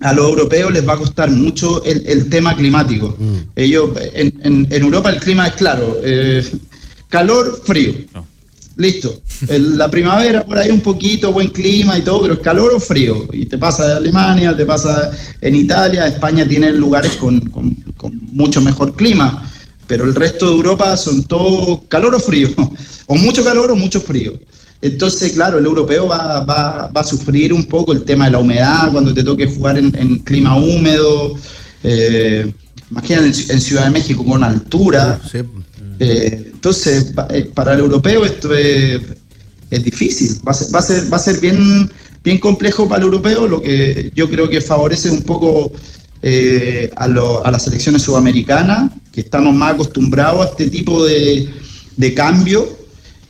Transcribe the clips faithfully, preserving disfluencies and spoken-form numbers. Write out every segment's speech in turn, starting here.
a los europeos les va a costar mucho el, el tema climático. Mm. Ellos, en, en, en Europa el clima es claro, eh, calor, frío. No. Listo. En la primavera por ahí un poquito, buen clima y todo, pero es calor o frío. Y te pasa de Alemania, te pasa en Italia, España tiene lugares con, con, con mucho mejor clima, pero el resto de Europa son todo calor o frío, o mucho calor o mucho frío. Entonces, claro, el europeo va, va, va a sufrir un poco el tema de la humedad cuando te toque jugar en, en clima húmedo. Eh, imagínate en, en Ciudad de México con altura. Sí. Eh, entonces, para el europeo esto es, es difícil. Va a ser, va a ser, va a ser bien, bien complejo para el europeo, lo que yo creo que favorece un poco eh, a, lo, a las selecciones sudamericanas, que estamos más acostumbrados a este tipo de, de cambio.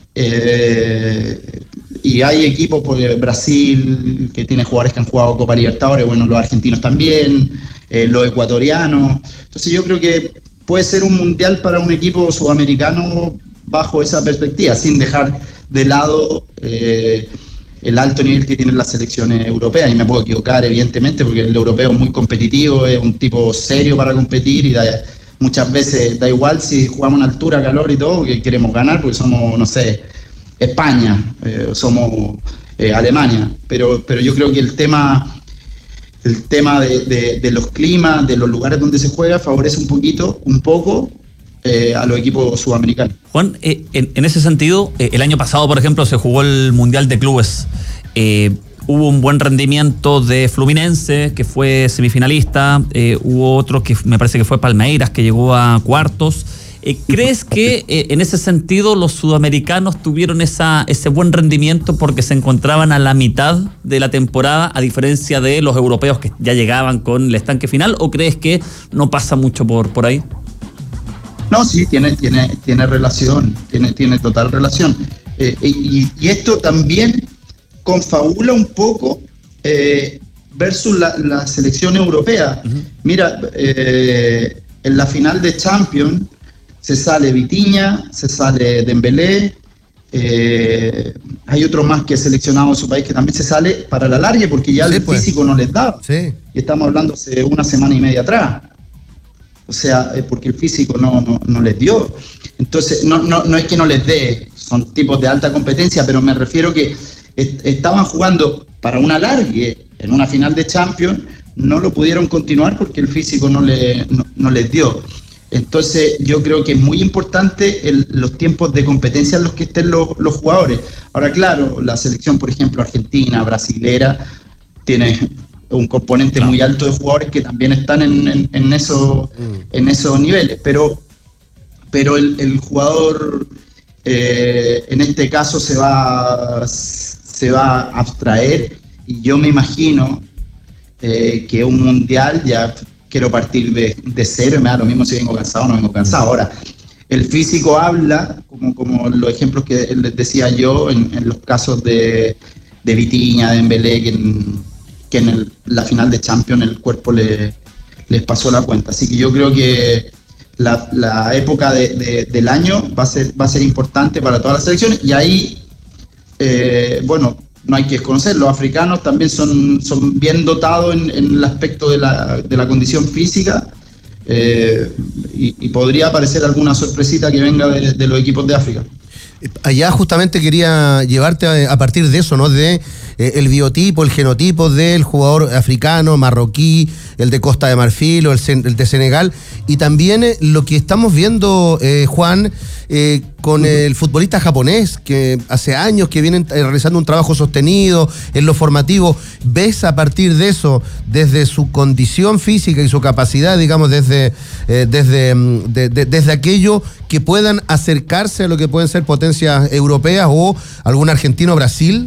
Eh, y hay equipos, por Brasil, que tiene jugadores que han jugado Copa Libertadores, bueno, los argentinos también, eh, los ecuatorianos. Entonces yo creo que puede ser un mundial para un equipo sudamericano bajo esa perspectiva, sin dejar de lado eh, el alto nivel que tienen las selecciones europeas. Y me puedo equivocar, evidentemente, porque el europeo es muy competitivo, es un tipo serio para competir y da, muchas veces da igual si jugamos en altura, calor y todo, que queremos ganar porque somos, no sé, España, eh, somos eh, Alemania. Pero, pero yo creo que el tema, el tema de, de, de los climas, de los lugares donde se juega, favorece un poquito, un poco eh, a los equipos sudamericanos. Juan, eh, en, en ese sentido, eh, el año pasado, por ejemplo, se jugó el Mundial de Clubes. Eh, Hubo un buen rendimiento de Fluminense, que fue semifinalista. Eh, hubo otro que me parece que fue Palmeiras, que llegó a cuartos. Eh, ¿Crees que eh, en ese sentido los sudamericanos tuvieron esa, ese buen rendimiento porque se encontraban a la mitad de la temporada, a diferencia de los europeos que ya llegaban con el estanque final? ¿O crees que no pasa mucho por, por ahí? No, sí, tiene, tiene, tiene relación, tiene, tiene total relación. Eh, y, y esto también confabula un poco eh, versus la, la selección europea. Uh-huh. Mira, eh, en la final de Champions se sale Vitinha, se sale Dembélé, eh, hay otro más que es seleccionado en su país que también se sale para la larga porque ya sí, el pues. físico no les da. Sí. Y estamos hablando hace una semana y media atrás. O sea, eh, porque el físico no, no, no les dio. Entonces, no, no, no es que no les dé, son tipos de alta competencia, pero me refiero que estaban jugando para una alargue en una final de Champions, no lo pudieron continuar porque el físico no, le, no, no les dio. Entonces yo creo que es muy importante el, los tiempos de competencia en los que estén los, los jugadores. Ahora claro, la selección por ejemplo argentina, brasilera, tiene un componente claro. muy alto de jugadores que también están en, en, en, eso, mm. en esos niveles, pero, pero el, el jugador eh, en este caso se va... se va a abstraer y yo me imagino eh, que un mundial ya quiero partir de, de cero y me da lo mismo si vengo cansado o no vengo cansado. Ahora, el físico habla, como, como los ejemplos que les decía yo, en, en los casos de, de Vitinha, de Dembélé, que en, que en el, la final de Champions el cuerpo le, les pasó la cuenta. Así que yo creo que la, la época de, de, del año va a ser, va a ser importante para todas las selecciones y ahí Eh, bueno, no hay que desconocer, los africanos también son, son bien dotados en, en el aspecto de la, de la condición física eh, y, y podría aparecer alguna sorpresita que venga de, de los equipos de África. Allá justamente quería llevarte a, a partir de eso, ¿no? De eh, el biotipo, el genotipo del jugador africano, marroquí, el de Costa de Marfil o el, el de Senegal, y también eh, lo que estamos viendo, eh, Juan, eh, con el futbolista japonés, que hace años que vienen realizando un trabajo sostenido en lo formativo. ¿Ves a partir de eso, desde su condición física y su capacidad, digamos, desde, eh, desde, de, de, desde aquello, que puedan acercarse a lo que pueden ser potencias europeas o algún argentino Brasil?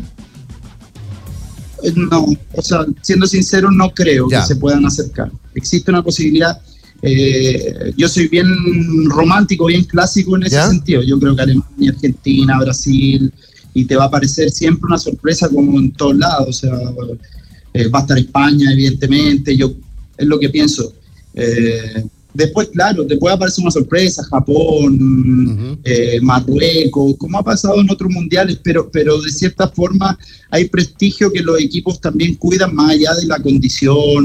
No, o sea, siendo sincero, no creo ya. que se puedan acercar. Existe una posibilidad. Eh, yo soy bien romántico, bien clásico en ese ¿Ya? sentido. Yo creo que Alemania, Argentina, Brasil, y te va a parecer siempre una sorpresa como en todos lados. O sea, eh, va a estar España, evidentemente. Yo es lo que pienso. Eh, después, claro, te puede aparecer una sorpresa, Japón, uh-huh. eh, Marruecos, como ha pasado en otros mundiales, pero, pero de cierta forma hay prestigio que los equipos también cuidan más allá de la condición